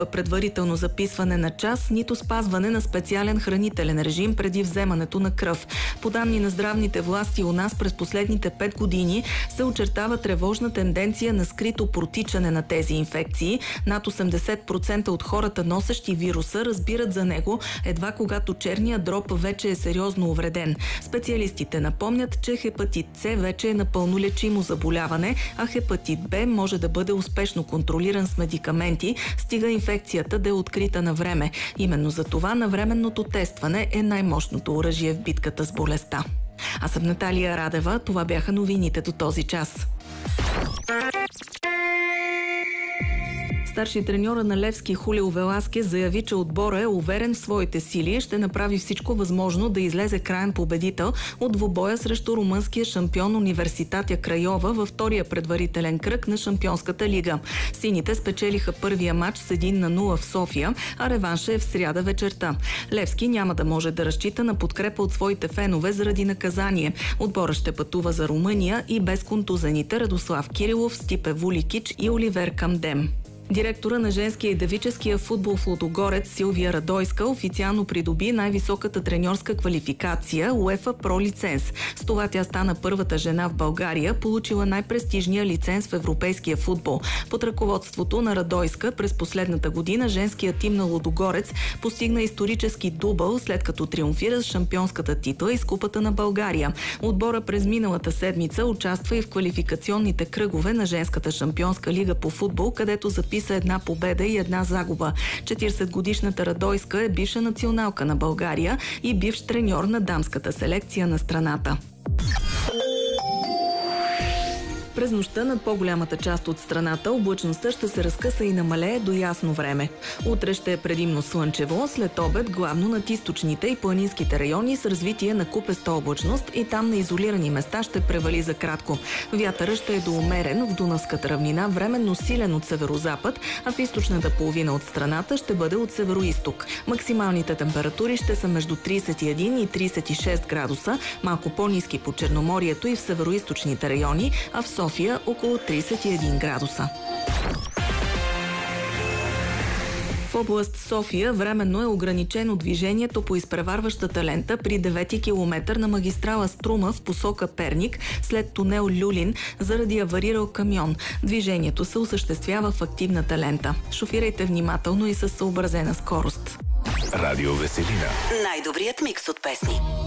предварително записване на час, нито спазване на специален хранителен режим преди вземането на кръв. По данни на здравните власти у нас през последните 5 години се очертава тревожна тенденция на скрито протичане на тези инфекции. Над 80% от хората, носещи вируса, разбират за него едва когато черният дроб вече е сериозно увреден. Специалистите напомнят, че хепатит С вече е напълно лечимо заболяване, а хепатит Б може да бъде успешно контролиран с медикаменти, стига инфекцията да е открита на време. Именно за това навременното тестване е най-мощното оръжие в битката с болестта. Аз съм Наталия Радева. Това бяха новините до този час. Старши треньора на Левски Хулио Веласкес заяви, че отбора е уверен в своите сили и ще направи всичко възможно да излезе краен победител от двубоя срещу румънския шампион Университатя Крайова във втория предварителен кръг на Шампионската лига. Сините спечелиха първия матч с 1-0 в София, а реванша е в сряда вечерта. Левски няма да може да разчита на подкрепа от своите фенове заради наказание. Отбора ще пътува за Румъния и без контузените Радослав Кирилов, Стипе Вуликич и Оливер Камдем. Директора на женския и девическия футбол в Лудогорец Силвия Радойска официално придоби най-високата треньорска квалификация УЕФА Про лиценз. С това тя стана първата жена в България, получила най-престижния лиценз в европейския футбол. Под ръководството на Радойска през последната година женският тим на Лудогорец постигна исторически дубъл, след като триумфира с шампионската титла и с Купата на България. Отбора през миналата седмица участва и в квалификационните кръгове на женската шампионска лига по футбол, където записа една победа и една загуба. 40-годишната Радойска е бивша националка на България и бивш треньор на дамската селекция на страната. През нощта над по-голямата част от страната облачността ще се разкъса и намалее до ясно време. Утре ще е предимно слънчево, след обед главно над източните и планинските райони с развитие на купеста облачност и там на изолирани места ще превали за кратко. Вятърът ще е до умерен в Дунавската равнина, временно силен от северозапад, а в източната половина от страната ще бъде от североизток. Максималните температури ще са между 31 и 36 градуса, малко по-ниски по Черноморието и в североизточните райони, а в София около 31 градуса. В област София временно е ограничено движението по изпреварващата лента при 9-ти километър на магистрала Струма в посока Перник след тунел Люлин заради аварирал камион. Движението се осъществява в активната лента. Шофирайте внимателно и със съобразена скорост. Радио Веселина. Най-добрият микс от песни.